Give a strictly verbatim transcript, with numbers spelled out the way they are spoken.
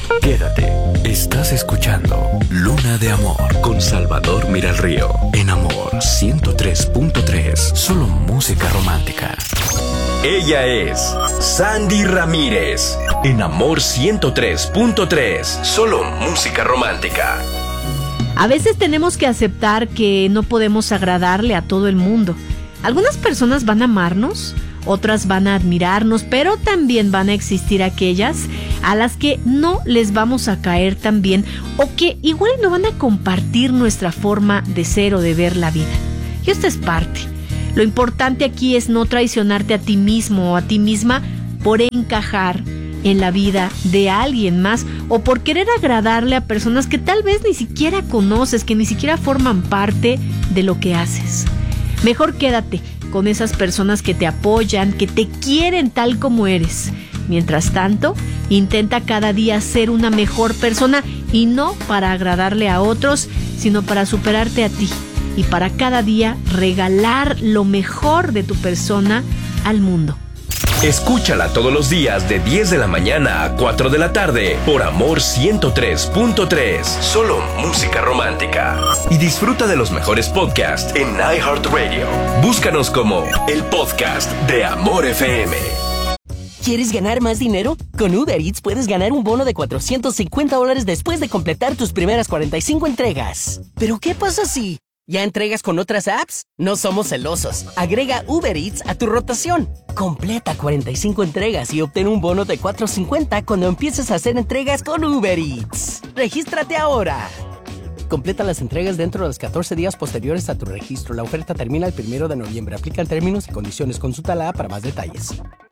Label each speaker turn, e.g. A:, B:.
A: Quédate, estás escuchando Luna de Amor con Salvador Miralrío. En Amor ciento tres punto tres, solo música romántica. Ella es Sandy Ramírez. En Amor ciento tres punto tres, solo música romántica.
B: A veces tenemos que aceptar que no podemos agradarle a todo el mundo. Algunas personas van a amarnos, otras van a admirarnos, pero también van a existir aquellas a las que no les vamos a caer tan bien o que igual no van a compartir nuestra forma de ser o de ver la vida. Y esto es parte. Lo importante aquí es no traicionarte a ti mismo o a ti misma por encajar en la vida de alguien más o por querer agradarle a personas que tal vez ni siquiera conoces, que ni siquiera forman parte de lo que haces. Mejor quédate con esas personas que te apoyan, que te quieren tal como eres. Mientras tanto, intenta cada día ser una mejor persona y no para agradarle a otros, sino para superarte a ti y para cada día regalar lo mejor de tu persona al mundo.
A: Escúchala todos los días de diez de la mañana a cuatro de la tarde por Amor ciento tres punto tres. Solo música romántica. Y disfruta de los mejores podcasts en iHeartRadio. Búscanos como el podcast de Amor F M.
C: ¿Quieres ganar más dinero? Con Uber Eats puedes ganar un bono de cuatrocientos cincuenta dólares después de completar tus primeras cuarenta y cinco entregas. ¿Pero qué pasa si ya entregas con otras apps? No somos celosos. Agrega Uber Eats a tu rotación. Completa cuarenta y cinco entregas y obtén un bono de cuatrocientos cincuenta cuando empieces a hacer entregas con Uber Eats. ¡Regístrate ahora! Completa las entregas dentro de los catorce días posteriores a tu registro. La oferta termina el primero de noviembre. Aplican términos y condiciones. Consulta la app para más detalles.